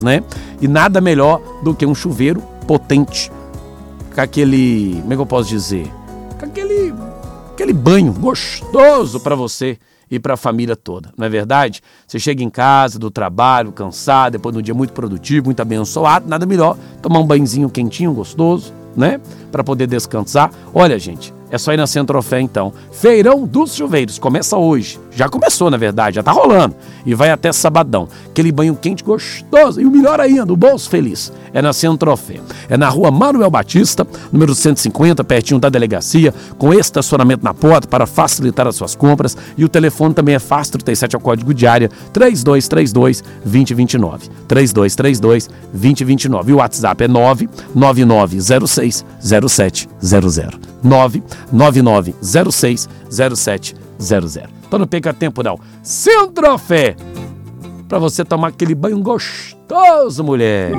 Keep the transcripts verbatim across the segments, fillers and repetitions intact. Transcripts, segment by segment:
né? E nada melhor do que um chuveiro potente, com aquele, como é que eu posso dizer? Com aquele, aquele banho gostoso para você e para a família toda, não é verdade? Você chega em casa do trabalho, cansado, depois de um dia muito produtivo, muito abençoado, nada melhor tomar um banhozinho quentinho, gostoso, né? Para poder descansar. Olha, gente, é só ir na Centrofé então. Feirão dos Chuveiros, começa hoje. Já começou, na verdade, já tá rolando. E vai até sabadão. Aquele banho quente gostoso. E o melhor ainda, o bolso feliz. É na Centrofé. É na rua Manuel Batista, número cento e cinquenta, pertinho da delegacia, com estacionamento na porta para facilitar as suas compras. E o telefone também é fácil, trinta e sete é o código de área, três dois três dois, dois zero dois nove. três dois três dois, dois zero dois nove. E o WhatsApp é nove nove nove zero seis zero sete zero zero. nove nove nove zero seis zero sete zero zero. Então não perca tempo não. Centrofé, para você tomar aquele banho gostoso, mulher.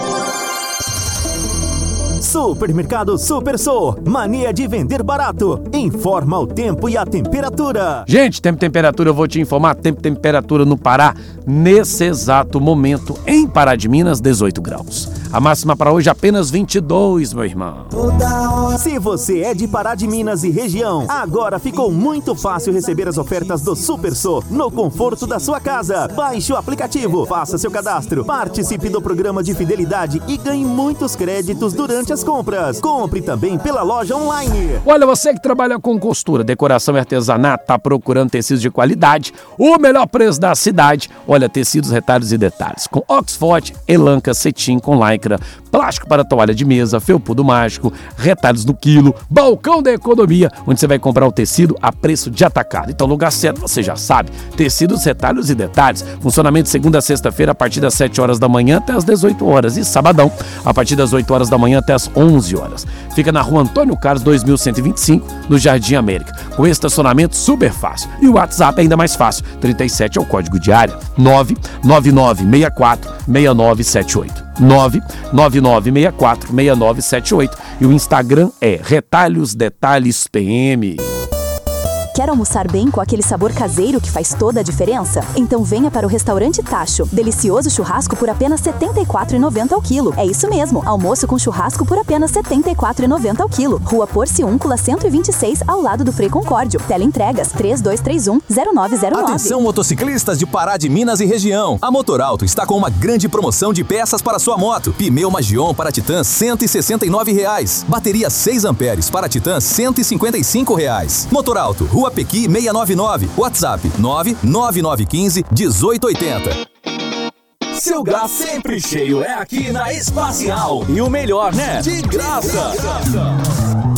Supermercado Super Sou, mania de vender barato. Informa o tempo e a temperatura. Gente, tempo e temperatura, eu vou te informar. Tempo e temperatura no Pará, nesse exato momento, em Pará de Minas, dezoito graus. A máxima para hoje apenas vinte e dois, meu irmão. Se você é de Pará de Minas e região, agora ficou muito fácil receber as ofertas do Super Sou no conforto da sua casa. Baixe o aplicativo, faça seu cadastro, participe do programa de fidelidade e ganhe muitos créditos durante as compras. Compre também pela loja online. Olha, você que trabalha com costura, decoração e artesanato, tá procurando tecidos de qualidade, o melhor preço da cidade. Olha, tecidos, retalhos e detalhes com Oxford, Elanca, cetim com lycra, plástico para toalha de mesa, felpudo mágico, retalhos no quilo, balcão da economia, onde você vai comprar o tecido a preço de atacado. Então, lugar certo, você já sabe. Tecidos, retalhos e detalhes. Funcionamento de segunda a sexta-feira a partir das sete horas da manhã até as dezoito horas. E sabadão, a partir das oito horas da manhã até as onze horas. Fica na rua Antônio Carlos dois mil cento e vinte e cinco, no Jardim América. Com estacionamento super fácil. E o WhatsApp é ainda mais fácil. trinta e sete é o código de área. nove nove nove seis quatro seis nove sete oito. nove nove nove seis quatro seis nove sete oito. E o Instagram é Retalhos Detalhes P M. Quer almoçar bem com aquele sabor caseiro que faz toda a diferença? Então venha para o Restaurante Tacho. Delicioso churrasco por apenas setenta e quatro reais e noventa centavos ao quilo. É isso mesmo, almoço com churrasco por apenas setenta e quatro reais e noventa centavos ao quilo. Rua Porciúncula cento e vinte e seis, ao lado do Frei Concórdio. Teleentregas três dois três um, zero nove zero nove. Atenção, motociclistas de Pará de Minas e região. A Motorauto está com uma grande promoção de peças para sua moto. Pneu Magion para Titan cento e sessenta e nove reais. Bateria seis amperes para Titan cento e cinquenta e cinco reais. Motorauto, Rua Pequi seiscentos e noventa e nove, WhatsApp nove nove nove um cinco um oito oito zero. Seu gás sempre cheio é aqui na Espacial. E o melhor, né? De graça! De graça.